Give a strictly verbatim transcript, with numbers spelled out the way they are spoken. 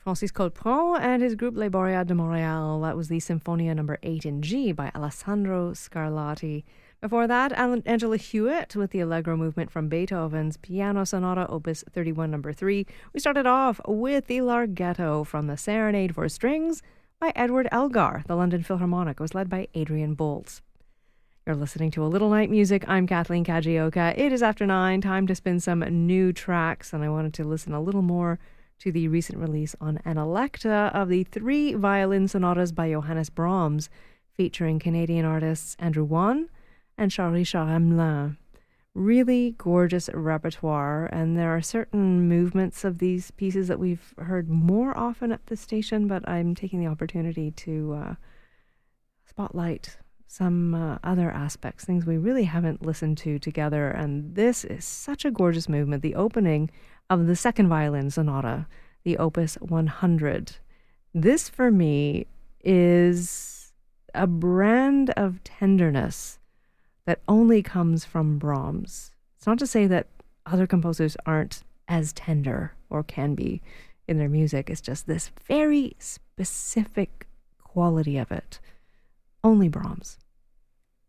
Francis Colpron and his group Les Boreades de Montréal. That was the Symphonia number eight in G by Alessandro Scarlatti. Before that, Angela Hewitt with the Allegro movement from Beethoven's Piano Sonata Opus thirty-one number three. We started off with the Larghetto from the Serenade for Strings by Edward Elgar. The London Philharmonic was led by Adrian Bolt. You're listening to A Little Night Music. I'm Kathleen Kajioka. It is after nine, time to spin some new tracks, and I wanted to listen a little more to the recent release on Analecta of the three violin sonatas by Johannes Brahms, featuring Canadian artists Andrew Wan and Charles-Richard Hamelin. Really gorgeous repertoire, and there are certain movements of these pieces that we've heard more often at the station, but I'm taking the opportunity to uh, spotlight some uh, other aspects, things we really haven't listened to together, and this is such a gorgeous movement, the opening of the second violin sonata, the Opus one hundred. This, for me, is a brand of tenderness that only comes from Brahms. It's not to say that other composers aren't as tender or can be in their music. It's just this very specific quality of it. Only Brahms.